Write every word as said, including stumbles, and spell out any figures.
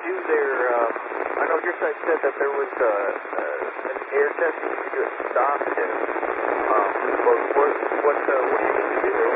do their, um, I know your side said that there was uh, uh, an air test that you could do at Stockton.